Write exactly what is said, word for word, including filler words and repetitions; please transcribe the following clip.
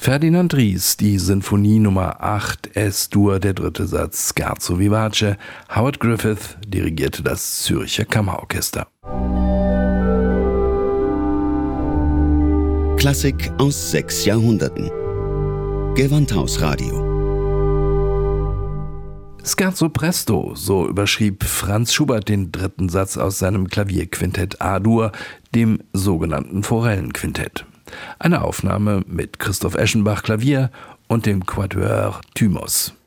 Ferdinand Ries, die Sinfonie Nummer acht, S-Dur, der dritte Satz, Scherzo vivace. Howard Griffith dirigierte das Zürcher Kammerorchester. Klassik aus sechs Jahrhunderten. Gewandhausradio. Scherzo presto, so überschrieb Franz Schubert den dritten Satz aus seinem Klavierquintett A-Dur, dem sogenannten Forellenquintett. Eine Aufnahme mit Christoph Eschenbach Klavier und dem Quatuor Thymos.